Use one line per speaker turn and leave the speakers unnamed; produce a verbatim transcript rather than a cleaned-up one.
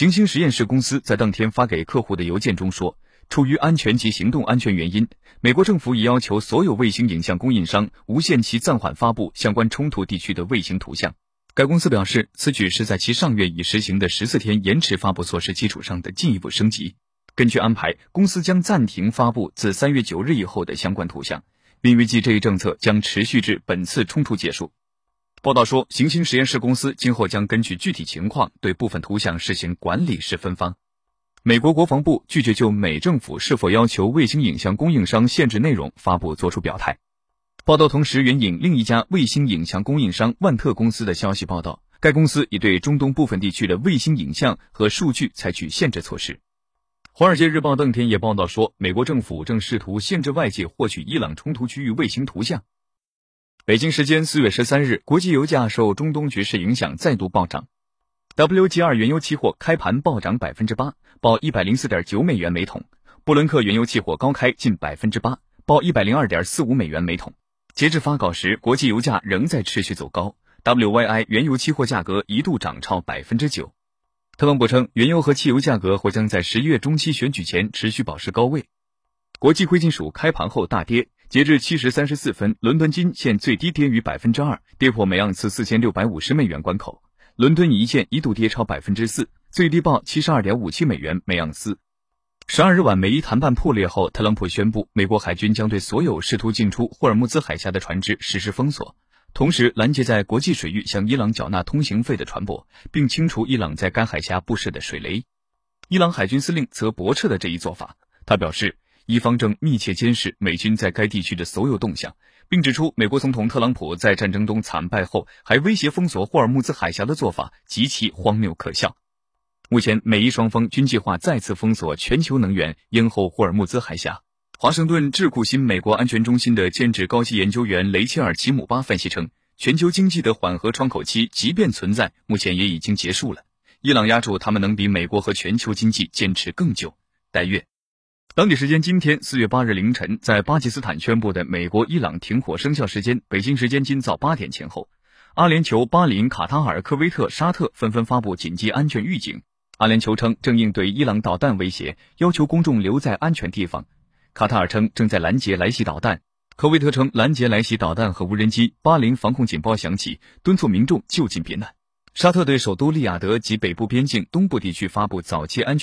行星实验室公司在当天发给客户的邮件中说，出于安全及行动安全原因，美国政府已要求所有卫星影像供应商无限期暂缓发布相关冲突地区的卫星图像。该公司表示，此举是在其上月已实行的十四天延迟发布措施基础上的进一步升级。根据安排，公司将暂停发布自三月九日以后的相关图像，并预计这一政策将持续至本次冲突结束。报道说，行星实验室公司今后将根据具体情况对部分图像实行管理式分发。美国国防部拒绝就美政府是否要求卫星影像供应商限制内容发布作出表态。报道同时援引另一家卫星影像供应商万特公司的消息报道，该公司已对中东部分地区的卫星影像和数据采取限制措施。华尔街日报当天也报道说，美国政府正试图限制外界获取伊朗冲突区域卫星图像。北京时间四月十三日，国际油价受中东局势影响再度暴涨。W T 二 原油期货开盘暴涨 百分之八， 报 一百零四点九美元每桶。布伦克原油期货高开近 百分之八， 报 一百零二点四五美元每桶。截至发稿时，国际油价仍在持续走高， W Y I 原油期货价格一度涨超 百分之九。 特朗普称，原油和汽油价格或将在十一月中期选举前持续保持高位。国际贵金属开盘后大跌，截至七时三十四分，伦敦金现最低跌逾 百分之二， 跌破每盎司四千六百五十美元关口。伦敦一线一度跌超 百分之四， 最低报 七十二点五七美元每盎司。十二日晚美伊谈判破裂后，特朗普宣布美国海军将对所有试图进出霍尔木兹海峡的船只实施封锁，同时拦截在国际水域向伊朗缴纳通行费的船舶，并清除伊朗在该海峡布设的水雷。伊朗海军司令则驳斥了这一做法，他表示，伊方正密切监视美军在该地区的所有动向，并指出美国总统特朗普在战争中惨败后还威胁封锁霍尔木兹海峡的做法极其荒谬可笑。目前美伊双方均计划再次封锁全球能源咽后霍尔木兹海峡。华盛顿智库新美国安全中心的兼职高级研究员雷切尔·齐姆巴分析称，全球经济的缓和窗口期即便存在，目前也已经结束了。伊朗压住他们能比美国和全球经济坚持更久。待月。当地时间今天四月八日凌晨，在巴基斯坦宣布的美国伊朗停火生效时间北京时间今早八点前后，阿联酋、巴林、卡塔尔、科威特、沙特纷纷发布紧急安全预警。阿联酋称正应对伊朗导弹威胁，要求公众留在安全地方。卡塔尔称正在拦截来袭导弹，科威特称拦截来袭导弹和无人机。巴林防空警报响起，敦促民众就近避难。沙特对首都利雅得及北部边境东部地区发布早期安全